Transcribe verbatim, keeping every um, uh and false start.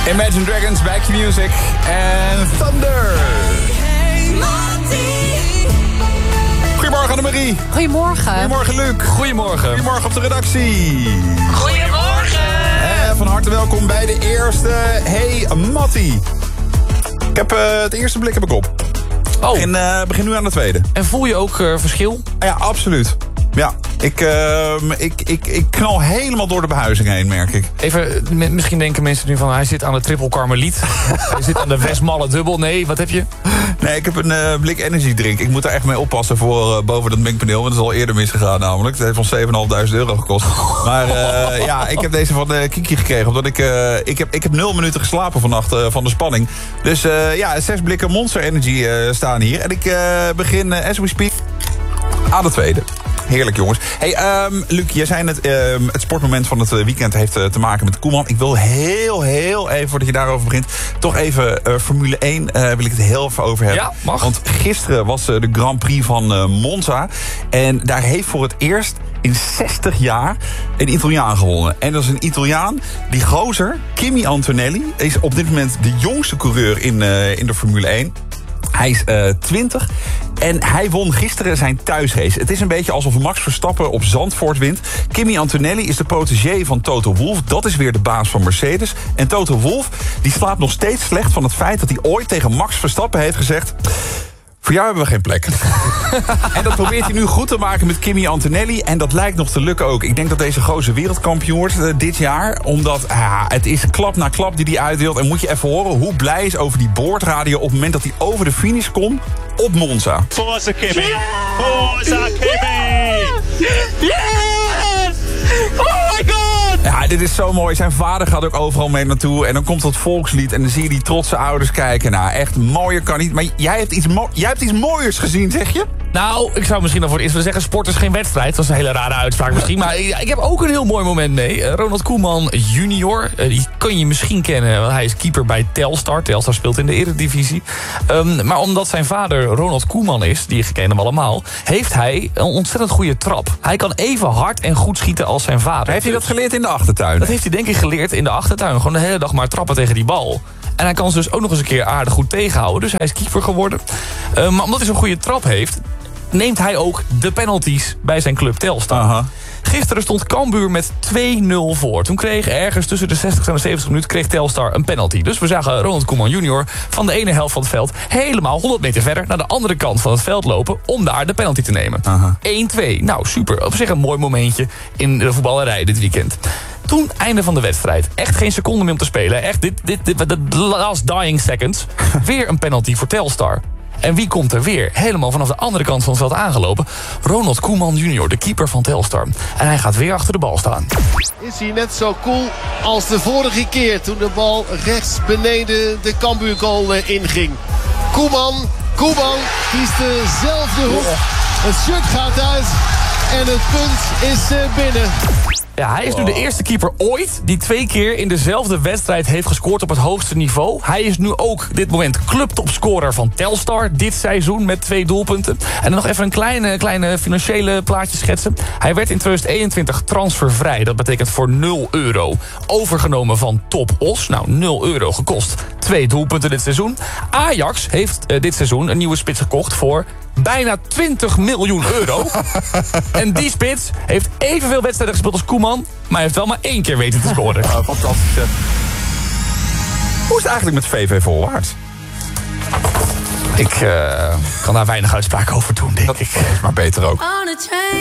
Imagine Dragons, Back to Music en Thunder. Goedemorgen Annemarie. Goedemorgen. Goedemorgen Luc. Goedemorgen. Goedemorgen op de redactie. Goedemorgen. En van harte welkom bij de eerste. Hey Mattie. Ik heb uh, het eerste blik heb ik op. Oh. En uh, begin nu aan de tweede. En voel je ook uh, verschil? Ja, absoluut. Ja, ik, uh, ik, ik, ik knal helemaal door de behuizing heen, merk ik. Even, misschien denken mensen nu van... hij zit aan de triple karmeliet. Hij zit aan de Westmalle dubbel. Nee, wat heb je? Nee, ik heb een uh, blik energy drink. Ik moet daar echt mee oppassen voor uh, boven dat mengpaneel. Want dat is al eerder misgegaan namelijk. Het heeft ons zevenduizend vijfhonderd euro gekost. Maar uh, ja, ik heb deze van uh, Kiki gekregen. Omdat ik, uh, ik, heb, ik heb nul minuten geslapen vannacht uh, van de spanning. Dus uh, ja, zes blikken Monster Energy uh, staan hier. En ik uh, begin, uh, as we speak, aan de tweede. Heerlijk, jongens. Hey, um, Luc, jij zei net, um, het sportmoment van het weekend heeft uh, te maken met Koeman. Ik wil heel, heel even, voordat je daarover begint, toch even uh, Formule één, uh, wil ik het heel even over hebben. Ja, mag. Want gisteren was uh, de Grand Prix van uh, Monza. En daar heeft voor het eerst in zestig jaar een Italiaan gewonnen. En dat is een Italiaan, die gozer, Kimi Antonelli, is op dit moment de jongste coureur in, uh, in de Formule één. Hij is uh, twintig en hij won gisteren zijn thuisrace. Het is een beetje alsof Max Verstappen op Zandvoort wint. Kimi Antonelli is de protégé van Toto Wolff. Dat is weer de baas van Mercedes. En Toto Wolff die slaapt nog steeds slecht van het feit dat hij ooit tegen Max Verstappen heeft gezegd: voor jou hebben we geen plek. En dat probeert hij nu goed te maken met Kimi Antonelli. En dat lijkt nog te lukken ook. Ik denk dat deze gozer wereldkampioen wordt uh, dit jaar. Omdat ah, het is klap na klap die hij uitdeelt. En moet je even horen hoe blij is over die boordradio op het moment dat hij over de finish komt op Monza. Forza Kimi! Forza Kimi! Yes! Oh my god! Ja, dit is zo mooi. Zijn vader gaat ook overal mee naartoe. En dan komt dat volkslied en dan zie je die trotse ouders kijken. Nou, echt mooier kan niet. Maar jij hebt iets, mo- jij hebt iets mooiers gezien, zeg je? Nou, ik zou misschien dan voor het eerst willen zeggen... sport is geen wedstrijd. Dat is een hele rare uitspraak misschien. Maar ik heb ook een heel mooi moment mee. Ronald Koeman junior. Die kun je misschien kennen. Want hij is keeper bij Telstar. Telstar speelt in de Eredivisie. Um, maar omdat zijn vader Ronald Koeman is... die kennen hem allemaal... heeft hij een ontzettend goede trap. Hij kan even hard en goed schieten als zijn vader. Heeft hij dat geleerd in de achtertuin? Dat heeft hij denk ik geleerd in de achtertuin. Gewoon de hele dag maar trappen tegen die bal. En hij kan ze dus ook nog eens een keer aardig goed tegenhouden. Dus hij is keeper geworden. Uh, maar omdat hij zo'n goede trap heeft... neemt hij ook de penalties bij zijn club Telstar. Aha. Gisteren stond Cambuur met twee nul voor. Toen kreeg ergens tussen de zestigste en de zeventigste minuut... kreeg Telstar een penalty. Dus we zagen Ronald Koeman junior van de ene helft van het veld... helemaal honderd meter verder naar de andere kant van het veld lopen... om daar de penalty te nemen. Aha. één twee. Nou, super. Op zich een mooi momentje in de voetballerij dit weekend. Toen, einde van de wedstrijd. Echt geen seconde meer om te spelen. Echt, dit, dit, dit, de last dying seconds. Weer een penalty voor Telstar. En wie komt er weer? Helemaal vanaf de andere kant van het veld aangelopen. Ronald Koeman junior, de keeper van Telstar. En hij gaat weer achter de bal staan. Is hij net zo cool als de vorige keer toen de bal rechts beneden de Cambuurgoal inging. Koeman, Koeman kiest dezelfde hoek. Het shirt gaat uit en het punt is binnen. Ja, hij is nu de eerste keeper ooit die twee keer in dezelfde wedstrijd heeft gescoord op het hoogste niveau. Hij is nu ook dit moment clubtopscorer van Telstar dit seizoen met twee doelpunten. En dan nog even een kleine, kleine financiële plaatje schetsen. Hij werd in tweeduizend eenentwintig transfervrij. Dat betekent voor nul euro. Overgenomen van Top Os. Nou, nul euro gekost. Twee doelpunten dit seizoen. Ajax heeft uh, dit seizoen een nieuwe spits gekocht voor bijna twintig miljoen euro. En die spits heeft evenveel wedstrijden gespeeld als Koeman, maar hij heeft wel maar één keer weten te scoren. Oh, fantastisch. Hoe is het eigenlijk met V V Volwaard? Ik uh, kan daar weinig uitspraken over doen, denk Dat ik. is maar beter ook.